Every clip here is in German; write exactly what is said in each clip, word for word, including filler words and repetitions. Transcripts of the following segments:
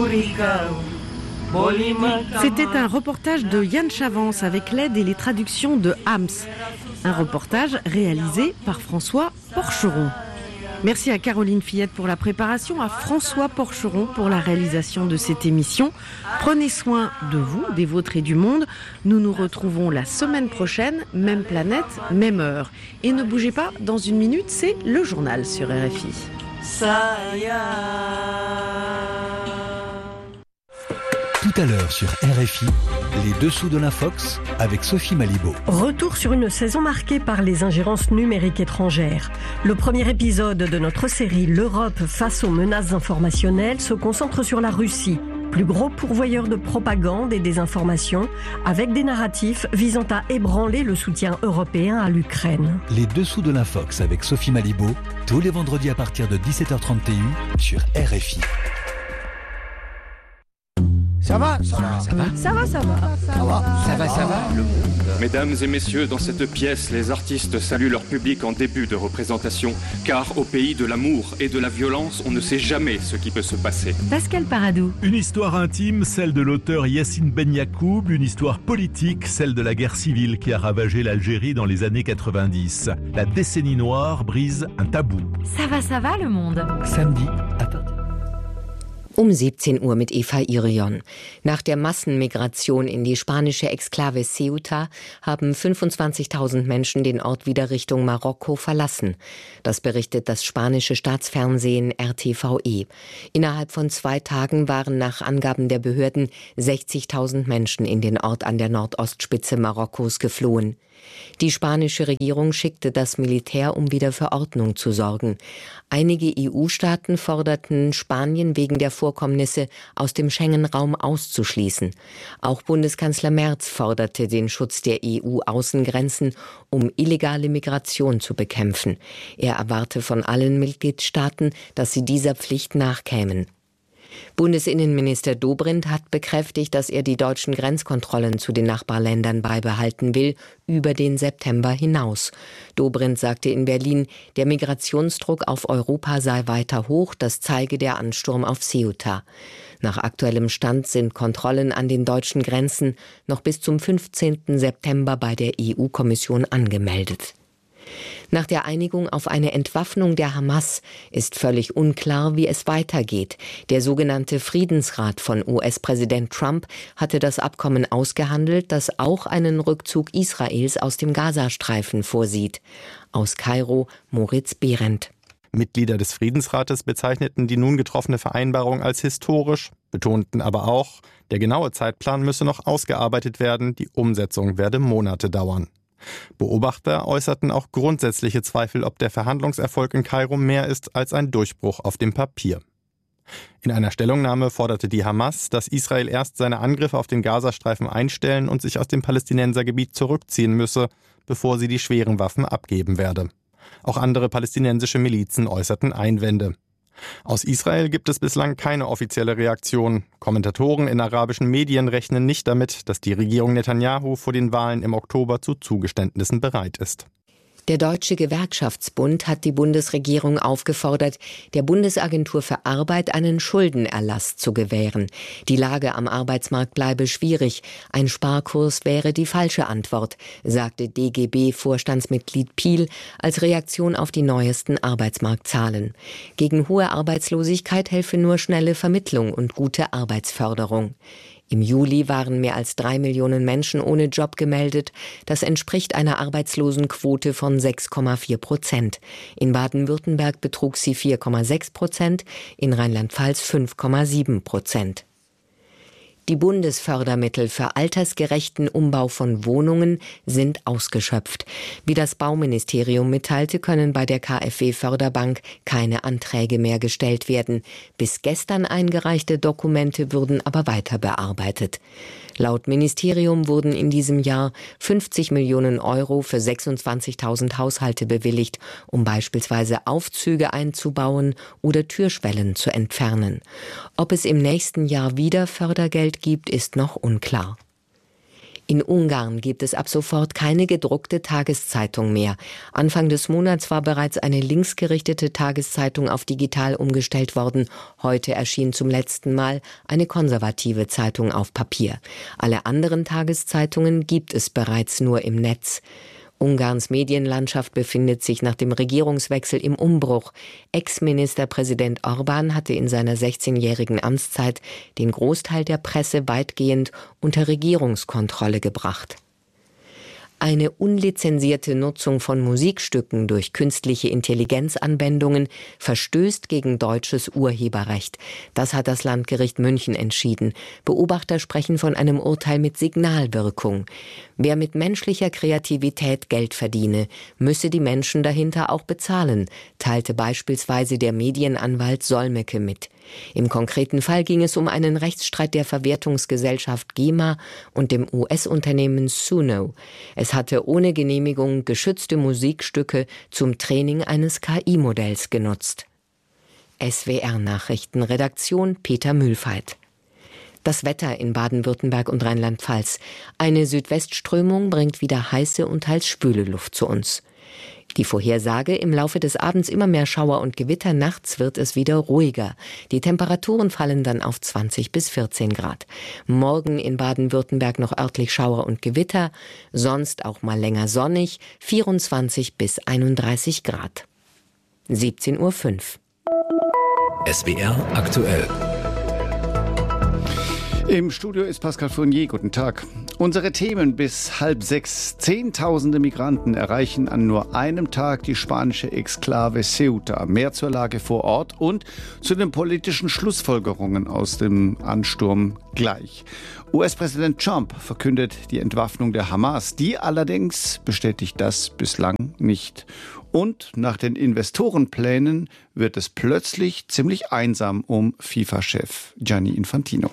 C'était un reportage de Yann Chavance avec l'aide et les traductions de Hams. Un reportage réalisé par François Porcheron. Merci à Caroline Fillette pour la préparation, à François Porcheron pour la réalisation de cette émission. Prenez soin de vous, des vôtres et du monde. Nous nous retrouvons la semaine prochaine, même planète, même heure. Et ne bougez pas, dans une minute, c'est le journal sur R F I. Tout à l'heure sur R F I, les dessous de l'Infox avec Sophie Malibaud. Retour sur une saison marquée par les ingérences numériques étrangères. Le premier épisode de notre série L'Europe face aux menaces informationnelles se concentre sur la Russie, plus gros pourvoyeur de propagande et désinformation, avec des narratifs visant à ébranler le soutien européen à l'Ukraine. Les dessous de l'Infox avec Sophie Malibaud, tous les vendredis à partir de dix-sept heures trente T U sur R F I. Ça va, ça va, ça va, ça va, ça va, ça va, ça va, ça va, le monde. Mesdames et messieurs, dans cette pièce, les artistes saluent leur public en début de représentation, car au pays de l'amour et de la violence, on ne sait jamais ce qui peut se passer. Pascal Paradou. Une histoire intime, celle de l'auteur Yassine Ben Yacoub, une histoire politique, celle de la guerre civile qui a ravagé l'Algérie dans les années quatre-vingt-dix. La décennie noire brise un tabou. Ça va, ça va, le monde. Samedi, attends. Um siebzehn Uhr mit Eva Irion. Nach der Massenmigration in die spanische Exklave Ceuta haben fünfundzwanzigtausend Menschen den Ort wieder Richtung Marokko verlassen. Das berichtet das spanische Staatsfernsehen R T V E. Innerhalb von zwei Tagen waren nach Angaben der Behörden sechzigtausend Menschen in den Ort an der Nordostspitze Marokkos geflohen. Die spanische Regierung schickte das Militär, um wieder für Ordnung zu sorgen. Einige E U-Staaten forderten Spanien wegen der Vorkommnisse aus dem Schengen-Raum auszuschließen. Auch Bundeskanzler Merz forderte den Schutz der E U-Außengrenzen, um illegale Migration zu bekämpfen. Er erwarte von allen Mitgliedstaaten, dass sie dieser Pflicht nachkämen. Bundesinnenminister Dobrindt hat bekräftigt, dass er die deutschen Grenzkontrollen zu den Nachbarländern beibehalten will, über den September hinaus. Dobrindt sagte in Berlin, der Migrationsdruck auf Europa sei weiter hoch, das zeige der Ansturm auf Ceuta. Nach aktuellem Stand sind Kontrollen an den deutschen Grenzen noch bis zum fünfzehnten September bei der E U-Kommission angemeldet. Nach der Einigung auf eine Entwaffnung der Hamas ist völlig unklar, wie es weitergeht. Der sogenannte Friedensrat von U S-Präsident Trump hatte das Abkommen ausgehandelt, das auch einen Rückzug Israels aus dem Gazastreifen vorsieht. Aus Kairo, Moritz Behrendt. Mitglieder des Friedensrates bezeichneten die nun getroffene Vereinbarung als historisch, betonten aber auch, der genaue Zeitplan müsse noch ausgearbeitet werden, die Umsetzung werde Monate dauern. Beobachter äußerten auch grundsätzliche Zweifel, ob der Verhandlungserfolg in Kairo mehr ist als ein Durchbruch auf dem Papier. In einer Stellungnahme forderte die Hamas, dass Israel erst seine Angriffe auf den Gazastreifen einstellen und sich aus dem Palästinensergebiet zurückziehen müsse, bevor sie die schweren Waffen abgeben werde. Auch andere palästinensische Milizen äußerten Einwände. Aus Israel gibt es bislang keine offizielle Reaktion. Kommentatoren in arabischen Medien rechnen nicht damit, dass die Regierung Netanyahu vor den Wahlen im Oktober zu Zugeständnissen bereit ist. Der Deutsche Gewerkschaftsbund hat die Bundesregierung aufgefordert, der Bundesagentur für Arbeit einen Schuldenerlass zu gewähren. Die Lage am Arbeitsmarkt bleibe schwierig. Ein Sparkurs wäre die falsche Antwort, sagte D G B-Vorstandsmitglied Piel als Reaktion auf die neuesten Arbeitsmarktzahlen. Gegen hohe Arbeitslosigkeit helfe nur schnelle Vermittlung und gute Arbeitsförderung. Im Juli waren mehr als drei Millionen Menschen ohne Job gemeldet. Das entspricht einer Arbeitslosenquote von sechs Komma vier Prozent. In Baden-Württemberg betrug sie vier Komma sechs Prozent, in Rheinland-Pfalz fünf Komma sieben Prozent. Die Bundesfördermittel für altersgerechten Umbau von Wohnungen sind ausgeschöpft. Wie das Bauministerium mitteilte, können bei der K f W-Förderbank keine Anträge mehr gestellt werden. Bis gestern eingereichte Dokumente würden aber weiter bearbeitet. Laut Ministerium wurden in diesem Jahr fünfzig Millionen Euro für sechsundzwanzigtausend Haushalte bewilligt, um beispielsweise Aufzüge einzubauen oder Türschwellen zu entfernen. Ob es im nächsten Jahr wieder Fördergeld gibt, ist noch unklar. In Ungarn gibt es ab sofort keine gedruckte Tageszeitung mehr. Anfang des Monats war bereits eine linksgerichtete Tageszeitung auf digital umgestellt worden. Heute erschien zum letzten Mal eine konservative Zeitung auf Papier. Alle anderen Tageszeitungen gibt es bereits nur im Netz. Ungarns Medienlandschaft befindet sich nach dem Regierungswechsel im Umbruch. Ex-Ministerpräsident Orbán hatte in seiner sechzehnjährigen Amtszeit den Großteil der Presse weitgehend unter Regierungskontrolle gebracht. Eine unlizenzierte Nutzung von Musikstücken durch künstliche Intelligenzanwendungen verstößt gegen deutsches Urheberrecht. Das hat das Landgericht München entschieden. Beobachter sprechen von einem Urteil mit Signalwirkung. Wer mit menschlicher Kreativität Geld verdiene, müsse die Menschen dahinter auch bezahlen, teilte beispielsweise der Medienanwalt Solmecke mit. Im konkreten Fall ging es um einen Rechtsstreit der Verwertungsgesellschaft GEMA und dem U S-Unternehmen Suno. Es hatte ohne Genehmigung geschützte Musikstücke zum Training eines K I-Modells genutzt. S W R-Nachrichten, Redaktion Peter Mühlfeit. Das Wetter in Baden-Württemberg und Rheinland-Pfalz. Eine Südwestströmung bringt wieder heiße und teils schwüle Luft zu uns. Die Vorhersage: im Laufe des Abends immer mehr Schauer und Gewitter, nachts wird es wieder ruhiger. Die Temperaturen fallen dann auf zwanzig bis vierzehn Grad. Morgen in Baden-Württemberg noch örtlich Schauer und Gewitter, sonst auch mal länger sonnig, vierundzwanzig bis einunddreißig Grad. siebzehn Uhr fünf. S W R aktuell. Im Studio ist Pascal Fournier. Guten Tag. Unsere Themen bis halb sechs. Zehntausende Migranten erreichen an nur einem Tag die spanische Exklave Ceuta. Mehr zur Lage vor Ort und zu den politischen Schlussfolgerungen aus dem Ansturm gleich. U S-Präsident Trump verkündet die Entwaffnung der Hamas. Die allerdings bestätigt das bislang nicht. Und nach den Investorenplänen wird es plötzlich ziemlich einsam um FIFA-Chef Gianni Infantino.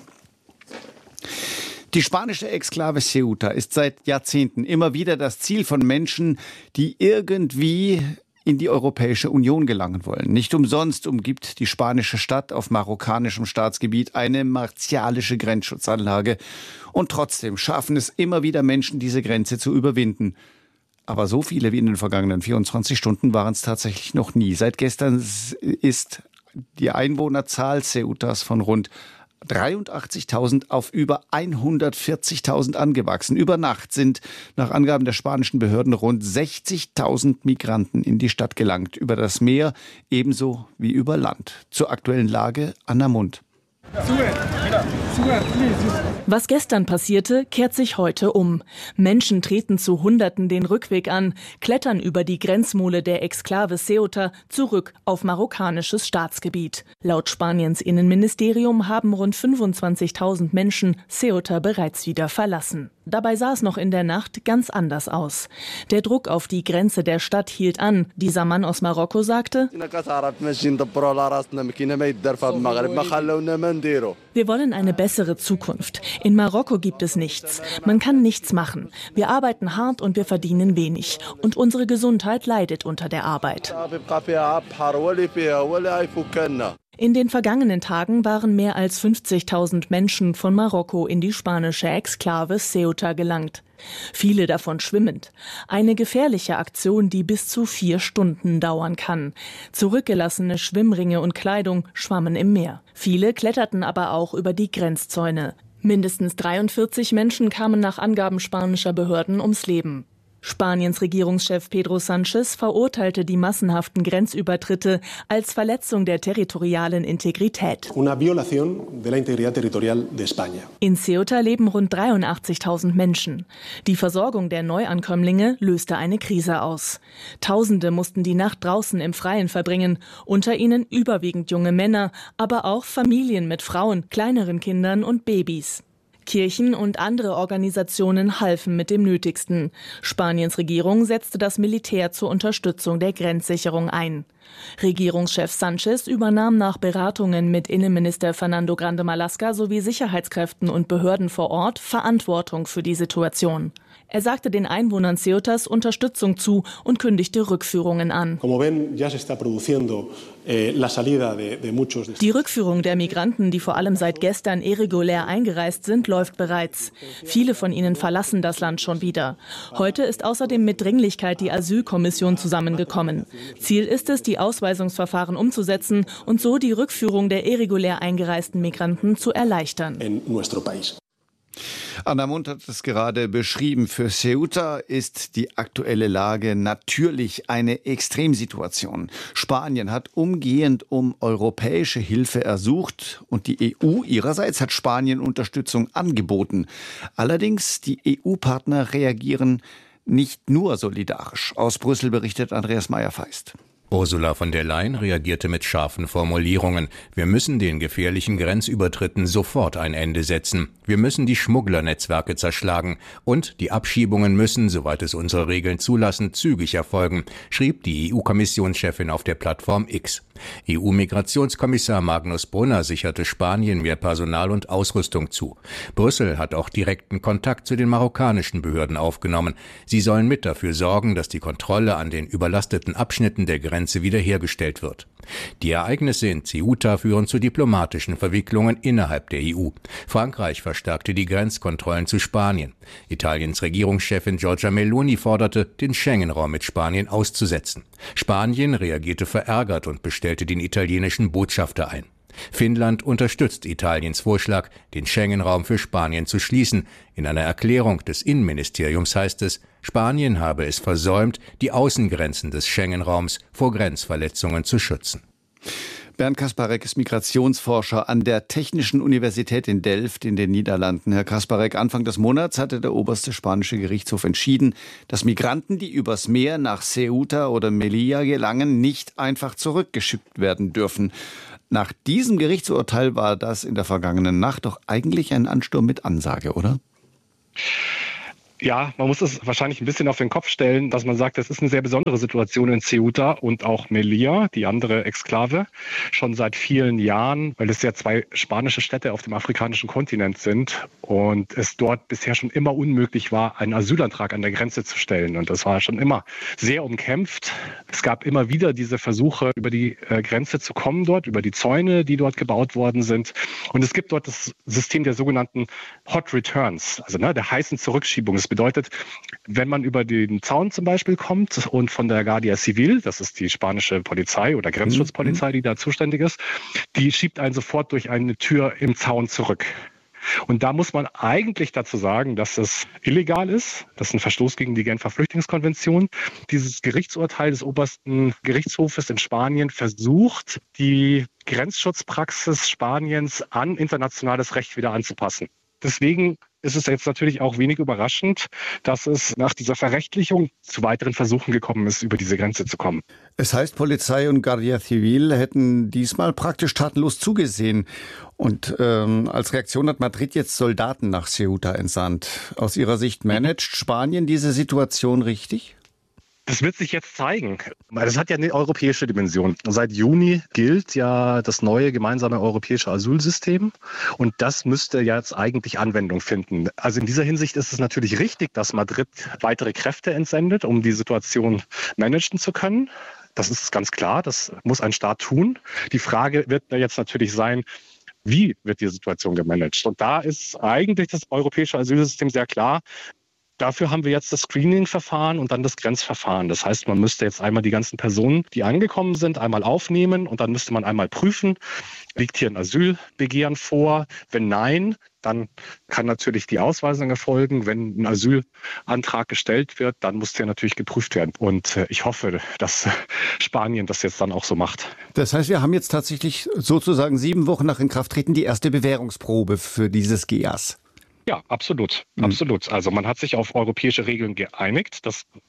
Die spanische Exklave Ceuta ist seit Jahrzehnten immer wieder das Ziel von Menschen, die irgendwie in die Europäische Union gelangen wollen. Nicht umsonst umgibt die spanische Stadt auf marokkanischem Staatsgebiet eine martialische Grenzschutzanlage. Und trotzdem schaffen es immer wieder Menschen, diese Grenze zu überwinden. Aber so viele wie in den vergangenen vierundzwanzig Stunden waren es tatsächlich noch nie. Seit gestern ist die Einwohnerzahl Ceutas von rund dreiundachtzigtausend auf über hundertvierzigtausend angewachsen. Über Nacht sind nach Angaben der spanischen Behörden rund sechzigtausend Migranten in die Stadt gelangt. Über das Meer ebenso wie über Land. Zur aktuellen Lage Anna Mund. Was gestern passierte, kehrt sich heute um. Menschen treten zu Hunderten den Rückweg an, klettern über die Grenzmole der Exklave Ceuta zurück auf marokkanisches Staatsgebiet. Laut Spaniens Innenministerium haben rund fünfundzwanzigtausend Menschen Ceuta bereits wieder verlassen. Dabei sah es noch in der Nacht ganz anders aus. Der Druck auf die Grenze der Stadt hielt an. Dieser Mann aus Marokko sagte: Wir wollen eine bessere Zukunft. In Marokko gibt es nichts. Man kann nichts machen. Wir arbeiten hart und wir verdienen wenig. Und unsere Gesundheit leidet unter der Arbeit. In den vergangenen Tagen waren mehr als fünfzigtausend Menschen von Marokko in die spanische Exklave Ceuta gelangt. Viele davon schwimmend. Eine gefährliche Aktion, die bis zu vier Stunden dauern kann. Zurückgelassene Schwimmringe und Kleidung schwammen im Meer. Viele kletterten aber auch über die Grenzzäune. Mindestens dreiundvierzig Menschen kamen nach Angaben spanischer Behörden ums Leben. Spaniens Regierungschef Pedro Sánchez verurteilte die massenhaften Grenzübertritte als Verletzung der territorialen Integrität. In Ceuta leben rund dreiundachtzigtausend Menschen. Die Versorgung der Neuankömmlinge löste eine Krise aus. Tausende mussten die Nacht draußen im Freien verbringen, unter ihnen überwiegend junge Männer, aber auch Familien mit Frauen, kleineren Kindern und Babys. Kirchen und andere Organisationen halfen mit dem Nötigsten. Spaniens Regierung setzte das Militär zur Unterstützung der Grenzsicherung ein. Regierungschef Sánchez übernahm nach Beratungen mit Innenminister Fernando Grande Marlaska sowie Sicherheitskräften und Behörden vor Ort Verantwortung für die Situation. Er sagte den Einwohnern Ceutas Unterstützung zu und kündigte Rückführungen an. Die Rückführung der Migranten, die vor allem seit gestern irregulär eingereist sind, läuft bereits. Viele von ihnen verlassen das Land schon wieder. Heute ist außerdem mit Dringlichkeit die Asylkommission zusammengekommen. Ziel ist es, die Ausweisungsverfahren umzusetzen und so die Rückführung der irregulär eingereisten Migranten zu erleichtern. Anna Mundt hat es gerade beschrieben. Für Ceuta ist die aktuelle Lage natürlich eine Extremsituation. Spanien hat umgehend um europäische Hilfe ersucht und die E U ihrerseits hat Spanien Unterstützung angeboten. Allerdings, die E U-Partner reagieren nicht nur solidarisch. Aus Brüssel berichtet Andreas Meyer-Feist. Ursula von der Leyen reagierte mit scharfen Formulierungen. Wir müssen den gefährlichen Grenzübertritten sofort ein Ende setzen. Wir müssen die Schmugglernetzwerke zerschlagen. Und die Abschiebungen müssen, soweit es unsere Regeln zulassen, zügig erfolgen, schrieb die E U-Kommissionschefin auf der Plattform X. E U-Migrationskommissar Magnus Brunner sicherte Spanien mehr Personal und Ausrüstung zu. Brüssel hat auch direkten Kontakt zu den marokkanischen Behörden aufgenommen. Sie sollen mit dafür sorgen, dass die Kontrolle an den überlasteten Abschnitten der Grenze wiederhergestellt wird. Die Ereignisse in Ceuta führen zu diplomatischen Verwicklungen innerhalb der E U. Frankreich verstärkte die Grenzkontrollen zu Spanien. Italiens Regierungschefin Giorgia Meloni forderte, den Schengen-Raum mit Spanien auszusetzen. Spanien reagierte verärgert und bestellte den italienischen Botschafter ein. Finnland unterstützt Italiens Vorschlag, den Schengen-Raum für Spanien zu schließen. In einer Erklärung des Innenministeriums heißt es, Spanien habe es versäumt, die Außengrenzen des Schengen-Raums vor Grenzverletzungen zu schützen. Bernd Kasparek ist Migrationsforscher an der Technischen Universität in Delft in den Niederlanden. Herr Kasparek, Anfang des Monats hatte der oberste spanische Gerichtshof entschieden, dass Migranten, die übers Meer nach Ceuta oder Melilla gelangen, nicht einfach zurückgeschickt werden dürfen. Nach diesem Gerichtsurteil war das in der vergangenen Nacht doch eigentlich ein Ansturm mit Ansage, oder? Ja, man muss es wahrscheinlich ein bisschen auf den Kopf stellen, dass man sagt, das ist eine sehr besondere Situation in Ceuta und auch Melilla, die andere Exklave, schon seit vielen Jahren, weil es ja zwei spanische Städte auf dem afrikanischen Kontinent sind und es dort bisher schon immer unmöglich war, einen Asylantrag an der Grenze zu stellen. Und das war schon immer sehr umkämpft. Es gab immer wieder diese Versuche, über die äh, Grenze zu kommen dort, über die Zäune, die dort gebaut worden sind. Und es gibt dort das System der sogenannten Hot Returns, also ne, der heißen Zurückschiebung. Das bedeutet, wenn man über den Zaun zum Beispiel kommt und von der Guardia Civil, das ist die spanische Polizei oder Grenzschutzpolizei, die da zuständig ist, die schiebt einen sofort durch eine Tür im Zaun zurück. Und da muss man eigentlich dazu sagen, dass es illegal ist. Das ist ein Verstoß gegen die Genfer Flüchtlingskonvention. Dieses Gerichtsurteil des obersten Gerichtshofes in Spanien versucht, die Grenzschutzpraxis Spaniens an internationales Recht wieder anzupassen. Deswegen ist es jetzt natürlich auch wenig überraschend, dass es nach dieser Verrechtlichung zu weiteren Versuchen gekommen ist, über diese Grenze zu kommen. Es heißt, Polizei und Guardia Civil hätten diesmal praktisch tatenlos zugesehen. Und ähm, als Reaktion hat Madrid jetzt Soldaten nach Ceuta entsandt. Aus Ihrer Sicht managt Spanien diese Situation richtig? Das wird sich jetzt zeigen. Das hat ja eine europäische Dimension. Seit Juni gilt ja das neue gemeinsame europäische Asylsystem und das müsste jetzt eigentlich Anwendung finden. Also in dieser Hinsicht ist es natürlich richtig, dass Madrid weitere Kräfte entsendet, um die Situation managen zu können. Das ist ganz klar, das muss ein Staat tun. Die Frage wird jetzt natürlich sein, wie wird die Situation gemanagt? Und da ist eigentlich das europäische Asylsystem sehr klar. Dafür haben wir jetzt das Screening-Verfahren und dann das Grenzverfahren. Das heißt, man müsste jetzt einmal die ganzen Personen, die angekommen sind, einmal aufnehmen und dann müsste man einmal prüfen, liegt hier ein Asylbegehren vor? Wenn nein, dann kann natürlich die Ausweisung erfolgen. Wenn ein Asylantrag gestellt wird, dann muss der natürlich geprüft werden. Und ich hoffe, dass Spanien das jetzt dann auch so macht. Das heißt, wir haben jetzt tatsächlich sozusagen sieben Wochen nach Inkrafttreten die erste Bewährungsprobe für dieses G E A S. Ja, absolut, absolut. Also man hat sich auf europäische Regeln geeinigt. Das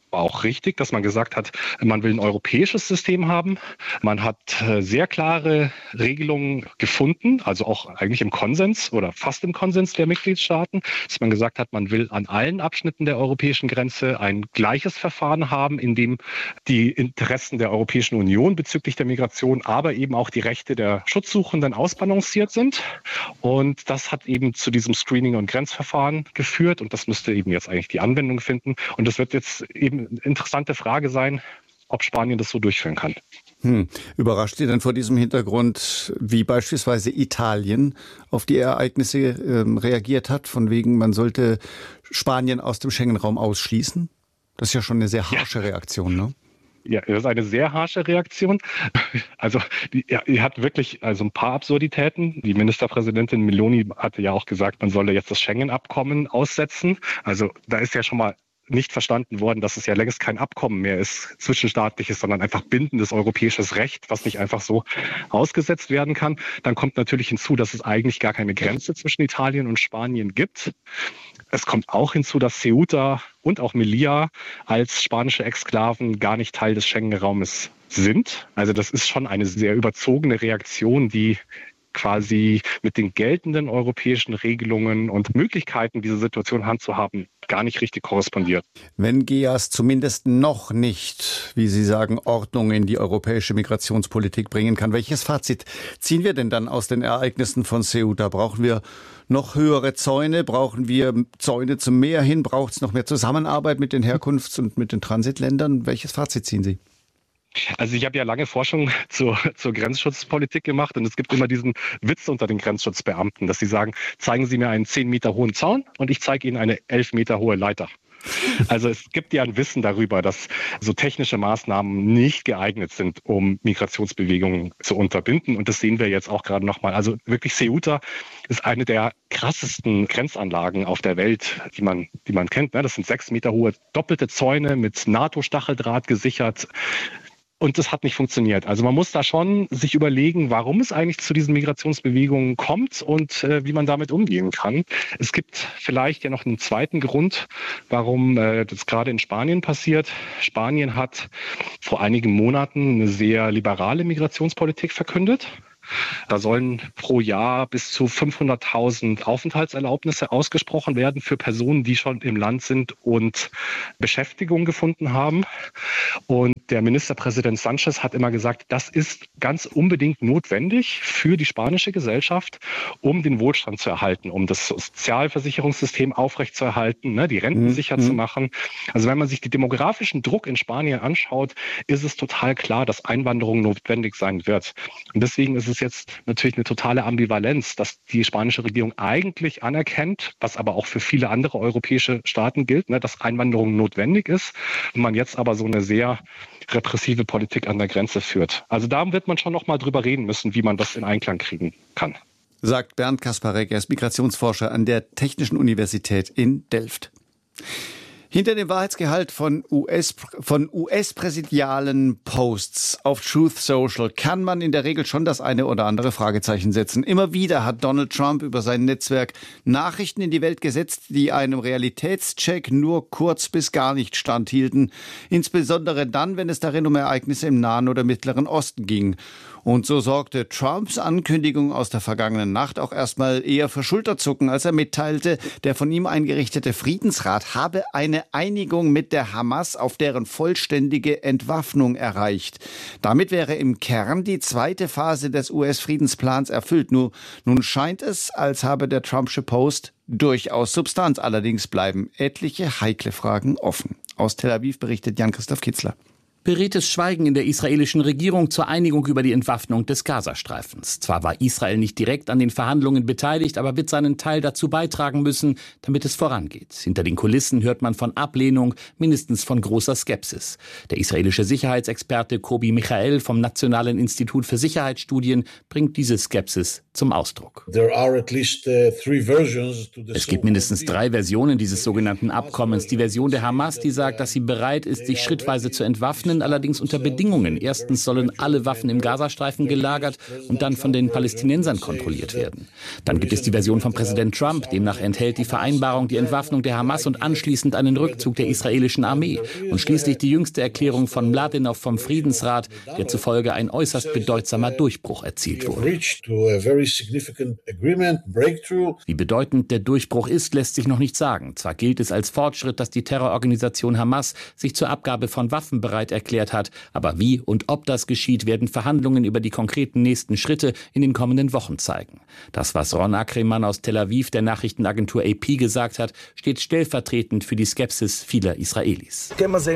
war auch richtig, dass man gesagt hat, man will ein europäisches System haben. Man hat sehr klare Regelungen gefunden, also auch eigentlich im Konsens oder fast im Konsens der Mitgliedstaaten, dass man gesagt hat, man will an allen Abschnitten der europäischen Grenze ein gleiches Verfahren haben, in dem die Interessen der Europäischen Union bezüglich der Migration, aber eben auch die Rechte der Schutzsuchenden ausbalanciert sind. Und das hat eben zu diesem Screening- und Grenzverfahren geführt und das müsste eben jetzt eigentlich die Anwendung finden. Und das wird jetzt eben eine interessante Frage sein, ob Spanien das so durchführen kann. Hm. Überrascht Sie denn vor diesem Hintergrund, wie beispielsweise Italien auf die Ereignisse ähm, reagiert hat, von wegen, man sollte Spanien aus dem Schengen-Raum ausschließen? Das ist ja schon eine sehr harsche ja. Reaktion, ne? Ja, das ist eine sehr harsche Reaktion. Also die, ja, die hat wirklich also ein paar Absurditäten. Die Ministerpräsidentin Meloni hatte ja auch gesagt, man solle jetzt das Schengen-Abkommen aussetzen. Also da ist ja schon mal nicht verstanden worden, dass es ja längst kein Abkommen mehr ist, zwischenstaatliches, sondern einfach bindendes europäisches Recht, was nicht einfach so ausgesetzt werden kann. Dann kommt natürlich hinzu, dass es eigentlich gar keine Grenze zwischen Italien und Spanien gibt. Es kommt auch hinzu, dass Ceuta und auch Melilla als spanische Exklaven gar nicht Teil des Schengen-Raumes sind. Also das ist schon eine sehr überzogene Reaktion, die quasi mit den geltenden europäischen Regelungen und Möglichkeiten, diese Situation handzuhaben, gar nicht richtig korrespondiert. Wenn G E A S zumindest noch nicht, wie Sie sagen, Ordnung in die europäische Migrationspolitik bringen kann, welches Fazit ziehen wir denn dann aus den Ereignissen von Ceuta? Brauchen wir noch höhere Zäune? Brauchen wir Zäune zum Meer hin? Braucht es noch mehr Zusammenarbeit mit den Herkunfts- und mit den Transitländern? Welches Fazit ziehen Sie? Also ich habe ja lange Forschung zur, zur Grenzschutzpolitik gemacht und es gibt immer diesen Witz unter den Grenzschutzbeamten, dass sie sagen, zeigen Sie mir einen zehn Meter hohen Zaun und ich zeige Ihnen eine elf Meter hohe Leiter. Also es gibt ja ein Wissen darüber, dass so technische Maßnahmen nicht geeignet sind, um Migrationsbewegungen zu unterbinden. Und das sehen wir jetzt auch gerade nochmal. Also wirklich Ceuta ist eine der krassesten Grenzanlagen auf der Welt, die man, die man kennt. Das sind sechs Meter hohe doppelte Zäune mit NATO-Stacheldraht gesichert. Und das hat nicht funktioniert. Also man muss da schon sich überlegen, warum es eigentlich zu diesen Migrationsbewegungen kommt und äh, wie man damit umgehen kann. Es gibt vielleicht ja noch einen zweiten Grund, warum äh, das gerade in Spanien passiert. Spanien hat vor einigen Monaten eine sehr liberale Migrationspolitik verkündet. Da sollen pro Jahr bis zu fünfhunderttausend Aufenthaltserlaubnisse ausgesprochen werden für Personen, die schon im Land sind und Beschäftigung gefunden haben. Und der Ministerpräsident Sanchez hat immer gesagt, das ist ganz unbedingt notwendig für die spanische Gesellschaft, um den Wohlstand zu erhalten, um das Sozialversicherungssystem aufrechtzuerhalten, ne, die Renten mhm. sicher zu machen. Also wenn man sich den demografischen Druck in Spanien anschaut, ist es total klar, dass Einwanderung notwendig sein wird. Und deswegen ist es jetzt natürlich eine totale Ambivalenz, dass die spanische Regierung eigentlich anerkennt, was aber auch für viele andere europäische Staaten gilt, ne, dass Einwanderung notwendig ist und man jetzt aber so eine sehr repressive Politik an der Grenze führt. Also da wird man schon noch mal drüber reden müssen, wie man das in Einklang kriegen kann. Sagt Bernd Kasparek, er ist Migrationsforscher an der Technischen Universität in Delft. Hinter dem Wahrheitsgehalt von U S, von U S-präsidialen Posts auf Truth Social kann man in der Regel schon das eine oder andere Fragezeichen setzen. Immer wieder hat Donald Trump über sein Netzwerk Nachrichten in die Welt gesetzt, die einem Realitätscheck nur kurz bis gar nicht standhielten. Insbesondere dann, wenn es darin um Ereignisse im Nahen oder Mittleren Osten ging. Und so sorgte Trumps Ankündigung aus der vergangenen Nacht auch erstmal eher für Schulterzucken, als er mitteilte, der von ihm eingerichtete Friedensrat habe eine Einigung mit der Hamas auf deren vollständige Entwaffnung erreicht. Damit wäre im Kern die zweite Phase des U S-Friedensplans erfüllt. Nur, nun scheint es, als habe der Trumpsche Post durchaus Substanz. Allerdings bleiben etliche heikle Fragen offen. Aus Tel Aviv berichtet Jan-Christoph Kitzler. Beredtes Schweigen in der israelischen Regierung zur Einigung über die Entwaffnung des Gazastreifens. Zwar war Israel nicht direkt an den Verhandlungen beteiligt, aber wird seinen Teil dazu beitragen müssen, damit es vorangeht. Hinter den Kulissen hört man von Ablehnung, mindestens von großer Skepsis. Der israelische Sicherheitsexperte Kobi Michael vom Nationalen Institut für Sicherheitsstudien bringt diese Skepsis zum Ausdruck. Es gibt mindestens drei Versionen dieses sogenannten Abkommens. Die Version der Hamas, die sagt, dass sie bereit ist, sich schrittweise zu entwaffnen, handeln allerdings unter Bedingungen. Erstens sollen alle Waffen im Gazastreifen gelagert und dann von den Palästinensern kontrolliert werden. Dann gibt es die Version von Präsident Trump. Demnach enthält die Vereinbarung die Entwaffnung der Hamas und anschließend einen Rückzug der israelischen Armee. Und schließlich die jüngste Erklärung von Mladenow vom Friedensrat, der zufolge ein äußerst bedeutsamer Durchbruch erzielt wurde. Wie bedeutend der Durchbruch ist, lässt sich noch nicht sagen. Zwar gilt es als Fortschritt, dass die Terrororganisation Hamas sich zur Abgabe von Waffen bereit erklärt hat, aber wie und ob das geschieht, werden Verhandlungen über die konkreten nächsten Schritte in den kommenden Wochen zeigen. Das, was Ron Ackermann aus Tel Aviv der Nachrichtenagentur A P gesagt hat, steht stellvertretend für die Skepsis vieler Israelis.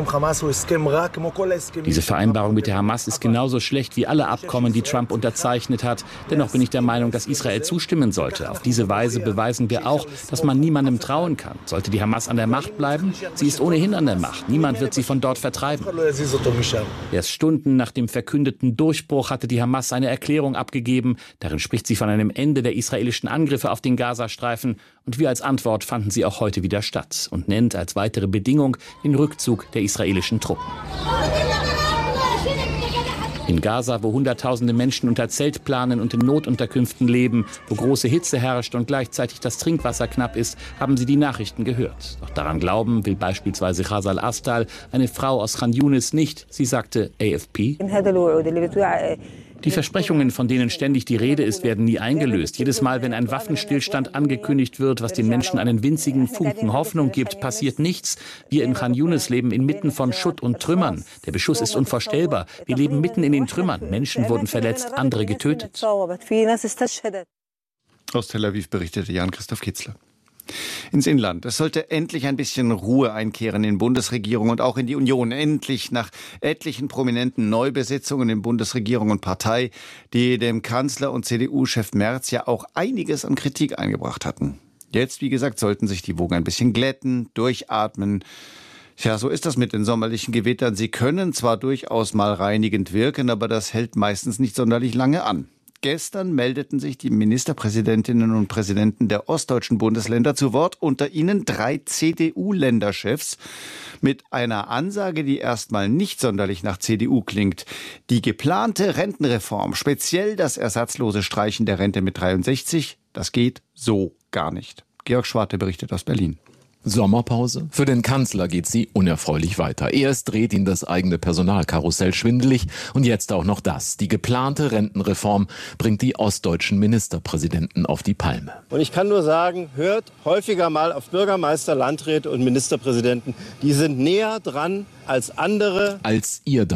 Diese Vereinbarung mit der Hamas ist genauso schlecht wie alle Abkommen, die Trump unterzeichnet hat. Dennoch bin ich der Meinung, dass Israel zustimmen sollte. Auf diese Weise beweisen wir auch, dass man niemandem trauen kann. Sollte die Hamas an der Macht bleiben? Sie ist ohnehin an der Macht. Niemand wird sie von dort vertreiben. Erst Stunden nach dem verkündeten Durchbruch hatte die Hamas eine Erklärung abgegeben. Darin spricht sie von einem Ende der israelischen Angriffe auf den Gazastreifen. Und wie als Antwort fanden sie auch heute wieder statt und nennt als weitere Bedingung den Rückzug der israelischen Truppen. In Gaza, wo Hunderttausende Menschen unter Zeltplanen und in Notunterkünften leben, wo große Hitze herrscht und gleichzeitig das Trinkwasser knapp ist, haben sie die Nachrichten gehört. Doch daran glauben will beispielsweise Ghazal Astal, eine Frau aus Khan Yunis, nicht. Sie sagte A F P: Die Versprechungen, von denen ständig die Rede ist, werden nie eingelöst. Jedes Mal, wenn ein Waffenstillstand angekündigt wird, was den Menschen einen winzigen Funken Hoffnung gibt, passiert nichts. Wir in Khan Yunis leben inmitten von Schutt und Trümmern. Der Beschuss ist unvorstellbar. Wir leben mitten in den Trümmern. Menschen wurden verletzt, andere getötet. Aus Tel Aviv berichtete Jan-Christoph Kitzler. Ins Inland. Es sollte endlich ein bisschen Ruhe einkehren in Bundesregierung und auch in die Union. Endlich nach etlichen prominenten Neubesetzungen in Bundesregierung und Partei, die dem Kanzler und C D U-Chef Merz ja auch einiges an Kritik eingebracht hatten. Jetzt, wie gesagt, sollten sich die Wogen ein bisschen glätten, durchatmen. Tja, so ist das mit den sommerlichen Gewittern. Sie können zwar durchaus mal reinigend wirken, aber das hält meistens nicht sonderlich lange an. Gestern meldeten sich die Ministerpräsidentinnen und Präsidenten der ostdeutschen Bundesländer zu Wort, unter ihnen drei C D U-Länderchefs mit einer Ansage, die erstmal nicht sonderlich nach C D U klingt. Die geplante Rentenreform, speziell das ersatzlose Streichen der Rente mit dreiundsechzig, das geht so gar nicht. Georg Schwarte berichtet aus Berlin. Sommerpause? Für den Kanzler geht sie unerfreulich weiter. Erst dreht ihn das eigene Personalkarussell schwindelig und jetzt auch noch das. Die geplante Rentenreform bringt die ostdeutschen Ministerpräsidenten auf die Palme. Und ich kann nur sagen, hört häufiger mal auf Bürgermeister, Landräte und Ministerpräsidenten. Die sind näher dran als andere. Als ihr